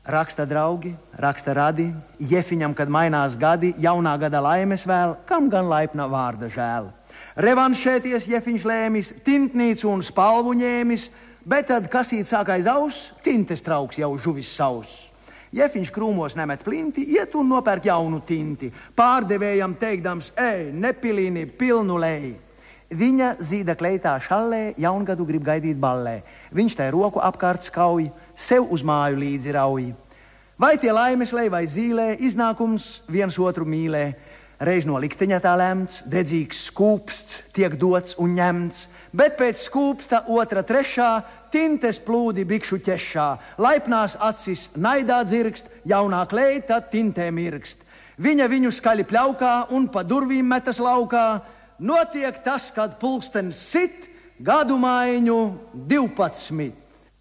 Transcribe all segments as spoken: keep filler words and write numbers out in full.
Raksta draugi, raksta radi, Jefiņam, kad mainās gadi, jaunā gada laimes vēl, kam gan laipna vārda žēl. Revanšēties Jefiņš lēmis, tintnīcu un spalvu ņēmis, bet tad kasīt sāk aiz aus, tintes trauks jau žuvis savs. Jefiņš krūmos nemet plinti, iet un nopērk jaunu tinti, pārdevējam teikdams, ej, nepilini, pilnu lej. Viņa zīda kleitā šallē, jaungadu grib gaidīt ballē. Viņš tai roku apkārt skauj, sev uz māju līdzi rauj. Vai tie laimeslei vai zīlē, iznākums viens otru mīlē. Reiz no likteņa tā lemts, dedzīgs skūpsts tiek dots un ņemts, bet pēc skūpsta otra trešā, tintes plūdi bikšu ķešā. Laipnās acis naidā dzirkst, jaunā kleita tintē mirkst. Viņa viņu skaļi pļaukā un pa durvīm metas laukā. Notiek tas, kad pulkstenis sit, gadu maiņu divpadsmit.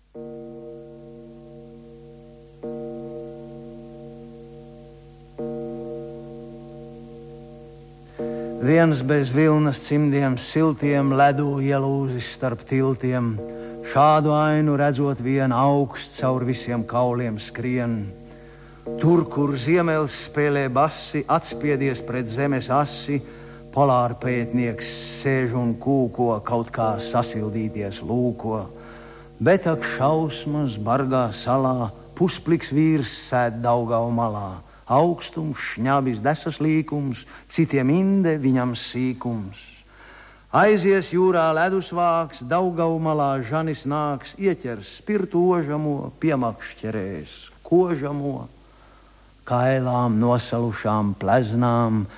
Viens bez vilnas cimdiem siltiem ledu ielūzis starp tiltiem. Šādu ainu redzot vien augsts caur visiem kauliem skrien. Tur, kur ziemeļs spēlē basi, atspiedies pret zemes asi, polāra pētnieks sēž un kūko, kaut kā sasildīties lūko. Bet ak šausmas bargā salā, puspliks vīrs sēd Daugava malā. Augstums, šņabis, desas līkums, citiem inde, viņam sīkums. Aizies jūrā ledus vāks, Daugava malā žanis nāks, ieķers spirtu ožamo, piemakšķerēs kožamo. Kailām nosalušām pleznām,